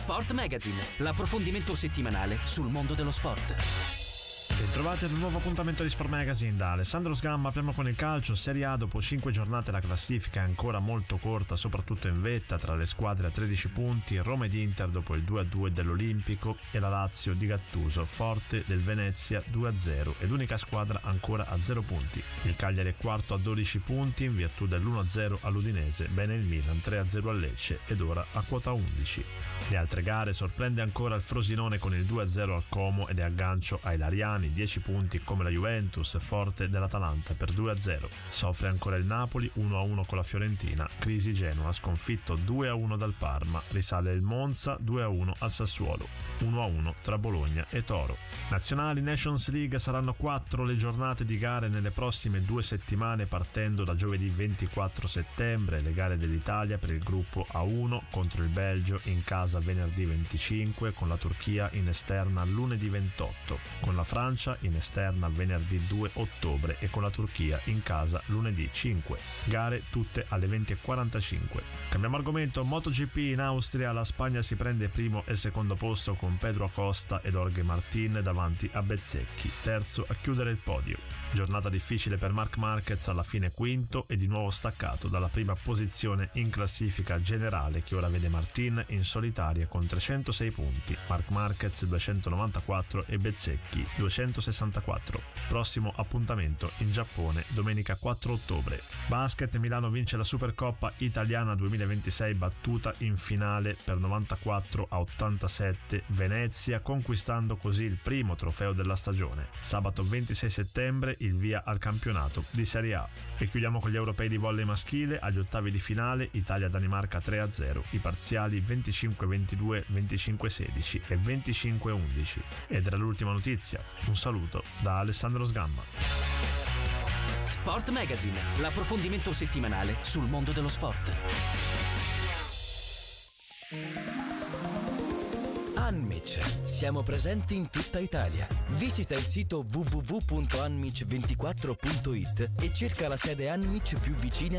Sport Magazine, l'approfondimento settimanale sul mondo dello sport. Trovate il nuovo appuntamento di Sport Magazine da Alessandro Sgamma. Apriamo con il calcio. Serie A. Dopo 5 giornate la classifica è ancora molto corta, soprattutto in vetta tra le squadre a 13 punti. Roma ed Inter dopo il 2-2 dell'Olimpico e la Lazio di Gattuso forte del Venezia 2-0 ed l'unica squadra ancora a 0 punti. Il Cagliari è quarto a 12 punti in virtù dell'1-0 all'Udinese, bene il Milan 3-0 al Lecce ed ora a quota 11. Le altre gare: sorprende ancora il Frosinone con il 2-0 al Como ed è aggancio ai Lariani, 10 punti come la Juventus, forte dell'Atalanta per 2-0. Soffre ancora il Napoli 1-1 con la Fiorentina, crisi Genoa, sconfitto 2-1 dal Parma, risale il Monza 2-1 al Sassuolo, 1-1 tra Bologna e Toro. Nazionali. Nations League. Saranno 4 le giornate di gare nelle prossime 2 settimane, partendo da giovedì 24 settembre, le gare dell'Italia per il gruppo A1 contro il Belgio in casa venerdì 25, con la Turchia in esterna lunedì 28, con la Francia in esterna venerdì 2 ottobre e con la Turchia in casa lunedì 5. Gare tutte alle 20:45. Cambiamo argomento. MotoGP. In Austria la Spagna si prende primo e secondo posto con Pedro Acosta ed Jorge Martin davanti a Bezzecchi, terzo a chiudere il podio. Giornata difficile per Marc Marquez, alla fine quinto e di nuovo staccato dalla prima posizione in classifica generale, che ora vede Martin in solitaria con 306 punti, Marc Marquez 294 e Bezzecchi 264. Prossimo appuntamento in Giappone domenica 4 ottobre. Basket. Milano vince la Supercoppa Italiana 2026, battuta in finale per 94-87 Venezia, conquistando così il primo trofeo della stagione. Sabato 26 settembre il via al campionato di Serie A. E chiudiamo con gli europei di volley maschile. Agli ottavi di finale Italia-Danimarca 3-0, i parziali 25-22, 25-16 e 25-11. Ed era l'ultima notizia. Un saluto da Alessandro Sgamma. Sport Magazine, l'approfondimento settimanale sul mondo dello sport. Anmic. Siamo presenti in tutta Italia. Visita il sito www.anmic24.it e cerca la sede Anmic più vicina